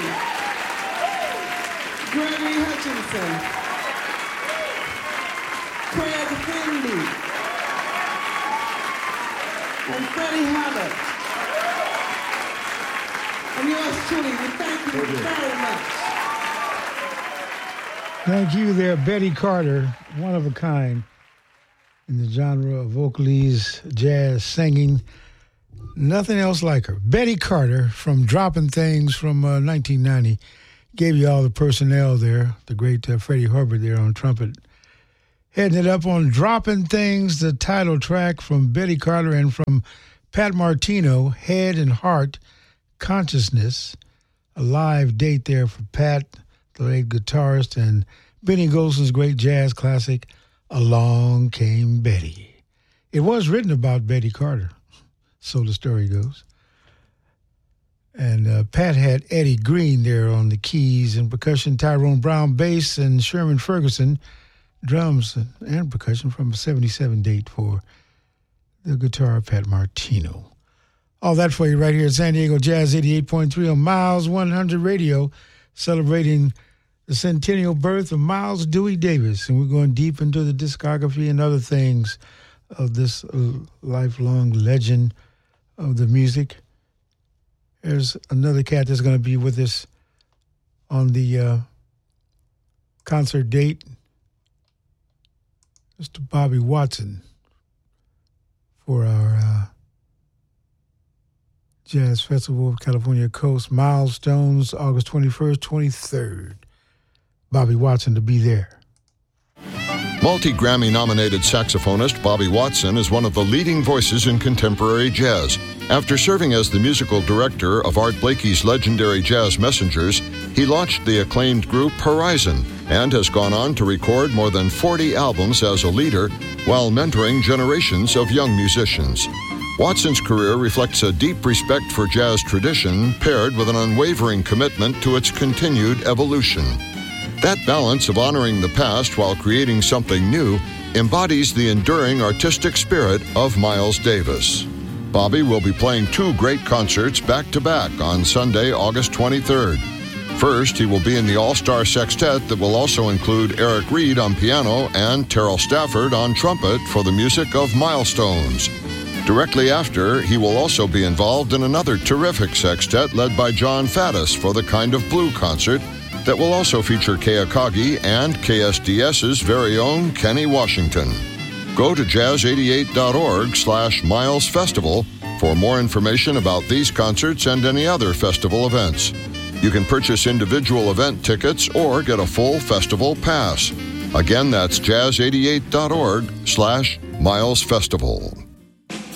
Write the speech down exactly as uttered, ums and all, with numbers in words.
Gregory Hutchinson, Craig Hendy, and Freddie Hallett. And yours truly, we thank you very much. Thank you there, Betty Carter, one of a kind in the genre of vocalese, jazz, singing. Nothing else like her. Betty Carter from Dropping Things from uh, nineteen ninety. Gave you all the personnel there. The great uh, Freddie Hubbard there on trumpet. Heading it up on Dropping Things, the title track from Betty Carter and from Pat Martino, Head and Heart, Consciousness. A live date there for Pat, the late guitarist, and Benny Golson's great jazz classic, Along Came Betty. It was written about Betty Carter, so the story goes. And uh, Pat had Eddie Green there on the keys and percussion, Tyrone Brown bass, and Sherman Ferguson drums and percussion from a seventy-seven date for the guitar, Pat Martino. All that for you right here at San Diego Jazz eighty-eight point three on Miles one hundred Radio, celebrating the centennial birth of Miles Dewey Davis. And we're going deep into the discography and other things of this uh, lifelong legend of the music. There's another cat that's going to be with us on the uh, concert date, Mister Bobby Watson, for our uh, Jazz Festival of California Coast Milestones, August twenty-first, twenty-third. Bobby Watson to be there. Multi-Grammy-nominated saxophonist Bobby Watson is one of the leading voices in contemporary jazz. After serving as the musical director of Art Blakey's legendary Jazz Messengers, he launched the acclaimed group Horizon and has gone on to record more than forty albums as a leader while mentoring generations of young musicians. Watson's career reflects a deep respect for jazz tradition paired with an unwavering commitment to its continued evolution. That balance of honoring the past while creating something new embodies the enduring artistic spirit of Miles Davis. Bobby will be playing two great concerts back-to-back on Sunday, August twenty-third. First, he will be in the All-Star Sextet that will also include Eric Reed on piano and Terrell Stafford on trumpet for the music of Milestones. Directly after, he will also be involved in another terrific sextet led by John Faddis for the Kind of Blue concert that will also feature Kei Akagi and K S D S's very own Kenny Washington. Go to jazz eighty-eight dot org slash Miles Festival for more information about these concerts and any other festival events. You can purchase individual event tickets or get a full festival pass. Again, that's jazz eighty-eight dot org slash Miles Festival.